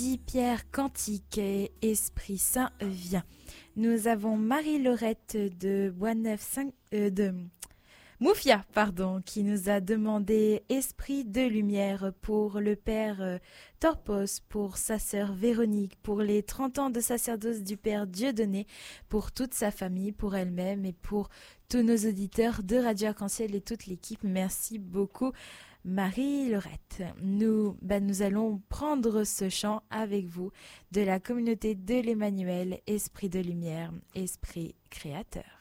Pierre Cantique et Esprit Saint vient. Nous avons Marie-Laurette de de Moufia, qui nous a demandé Esprit de lumière pour le père Torpos, pour sa sœur Véronique, pour les 30 ans de sacerdoce du père Dieudonné, pour toute sa famille, pour elle-même et pour tous nos auditeurs de Radio Arc-en-Ciel et toute l'équipe. Merci beaucoup Marie-Laurette. Nous allons prendre ce chant avec vous de la communauté de l'Emmanuel, Esprit de lumière, Esprit créateur.